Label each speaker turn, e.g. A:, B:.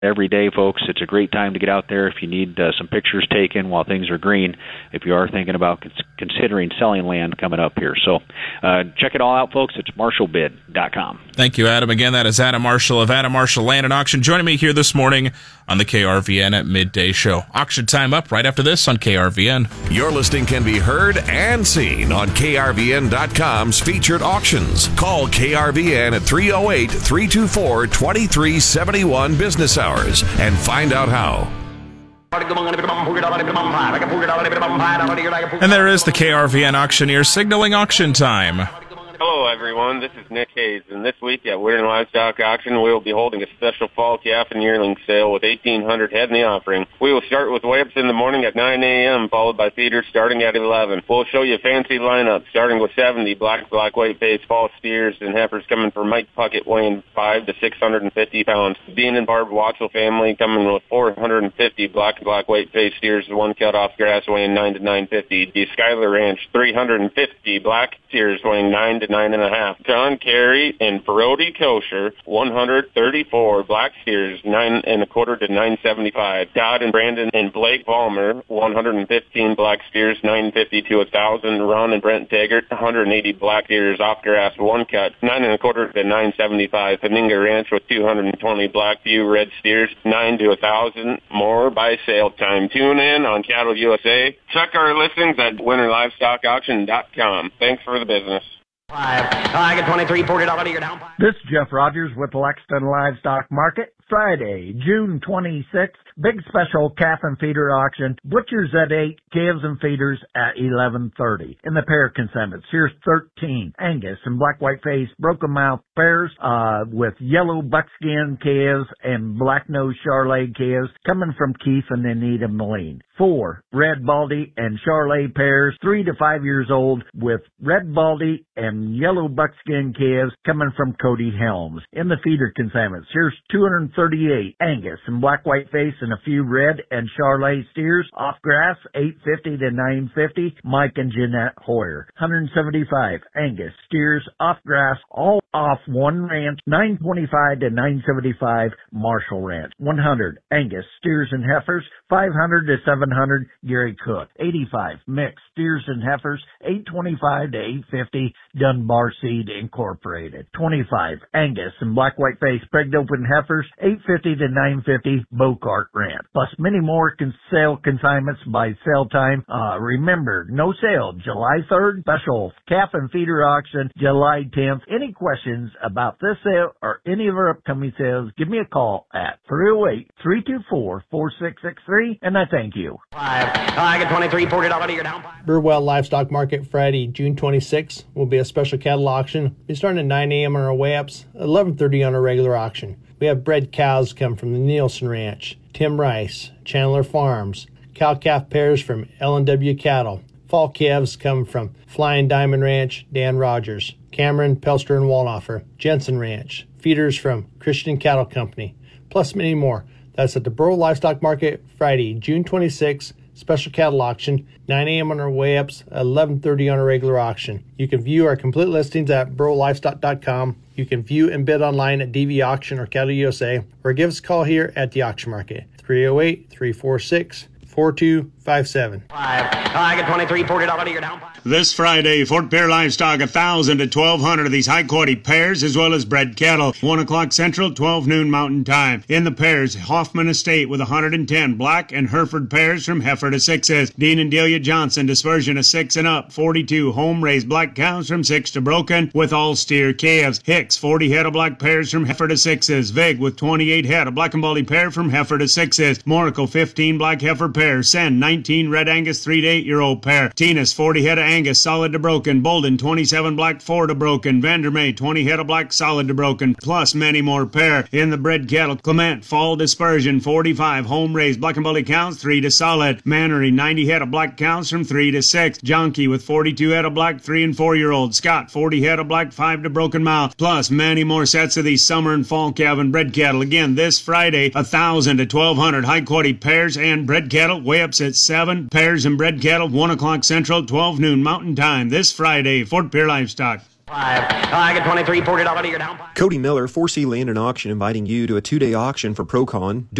A: every day, folks. It's a great time to get out there if you need some pictures taken while things are green, if you are thinking about considering selling land coming up here. So check it all out, folks. It's marshallbid.com.
B: Thank you, Adam. Again, that is Adam Marshall of Adam Marshall Land and Auction joining me here this morning on the KRVN at Midday Show. Auction time up right after this on KRVN.
C: Your listing can be heard and seen on KRVN.com's featured auctions. Call KRVN at 308-324-2371 business hours and find out how.
B: And there is the KRVN auctioneer signaling auction time.
D: Hello, everyone. This is Nick Hayes, and this week at Weird Livestock Auction, we will be holding a special fall calf and yearling sale with 1,800 head in the offering. We will start with weigh-ups in the morning at 9 a.m., followed by feeders starting at 11. We'll show you a fancy lineup, starting with 70 black white-faced fall steers and heifers coming from Mike Puckett, weighing 5 to 650 pounds. Dean and Barb Watchell family coming with 450 black white-faced steers, one cut off grass, weighing 9 to 950. The Schuyler Ranch, 350 black steers, weighing 9 to 9.5. John Carey and Brody Kosher, 134 black steers, 9.25 to 975. Todd and Brandon and Blake Ballmer, 115 black steers, 950 to 1,000. Ron and Brent Taggart, 180 black steers off grass, one cut, 9.25 to 975. Paninga Ranch with 220 black view red steers, 9 to 1,000. More by sale time. Tune in on Cattle USA. Check our listings at winterlivestockauction.com. Thanks for the business.
E: I get $23, $40 a year down.
F: This is Jeff Rogers with Lexington Livestock Market. Friday, June 26th, big special calf and feeder auction. Butchers at 8, calves and feeders at 11:30. In the pair consignments, here's 13 Angus and black white-faced broken mouth pairs with yellow buckskin calves and black nose Charolais calves coming from Keith and Anita Moline. 4 red baldy and Charolais pairs, 3 to 5 years old, with red baldy and yellow buckskin calves coming from Cody Helms. In the feeder consignments, here's 238 Angus and black white-face and a few red and Charolais steers off grass, 850 to 950. Mike and Jeanette Hoyer. 175 Angus steers off grass, all off one ranch, 925 to 975 Marshall Ranch. 100 Angus steers and heifers, 500 to 700 Gary Cook. 85 mixed steers and heifers, 825 to 850 Dunbar Seed Incorporated. 25 Angus and black white-face pregnant open heifers, 850 to 950 Bocart Ranch. Plus many more sale consignments by sale time. Remember, no sale July 3rd, special calf and feeder auction July 10th. Any questions about this sale or any of our upcoming sales, give me a call at 308-324-4663, and I thank you.
E: I get $23, $40 a year down.
G: Burwell Livestock Market Friday, June 26th will be a special cattle auction. We're starting at 9 a.m. on our weigh-ups, 11:30 on our regular auction. We have bred cows come from the Nielsen Ranch, Tim Rice, Chandler Farms, cow-calf pairs from L&W Cattle. Fall calves come from Flying Diamond Ranch, Dan Rogers, Cameron, Pelster, and Wallnoffer, Jensen Ranch, feeders from Christian Cattle Company, plus many more. That's at the Burwell Livestock Market Friday, June 26th, special cattle auction, 9 a.m. on our weigh-ups, 11:30 on our regular auction. You can view our complete listings at burrowlivestock.com. You can view and bid online at DV Auction or Cattle USA, or give us a call here at the auction market, 308-346-4257.
E: I get $23, $40 a year down.
H: This Friday, Fort Pierre Livestock, 1,000 to 1,200 of these high-quality pairs as well as bred cattle. 1 o'clock Central, 12 noon Mountain Time. In the pairs, Hoffman Estate with 110 black and Hereford pairs from heifer to 6s. Dean and Delia Johnson, dispersion of 6 and up. 42 home-raised black cows from 6 to broken with all steer calves. Hicks, 40 head of black pairs from heifer to 6s. Vig with 28 head, a black and baldy pair from heifer to 6s. Monaco, 15 black heifer pairs. Sen, 19 red Angus 3 to 8-year-old pair. Tinas, 40 head of Angus solid to broken. Bolden, 27 black 4 to broken. Vandermeer, 20 head of black solid to broken, plus many more pair. In the bred cattle, Clement, fall dispersion, 45 home raised black and baldy cows 3 to solid. Mannery, 90 head of black cows from 3 to 6. Jonky with 42 head of black 3 and 4-year-old. Scott, 40 head of black 5 to broken mouth, plus many more sets of these summer and fall calf and bred cattle. Again, this Friday, 1,000 to 1,200 high quality pairs and bred cattle. Weigh ups at 7 pairs and bred cattle, 1 o'clock Central, 12 noon Mountain Time. This Friday, Fort Pierre Livestock.
E: I get 23, $40 to your down.
I: Cody Miller, 4C Land and Auction, inviting you to a 2-day auction for Procon.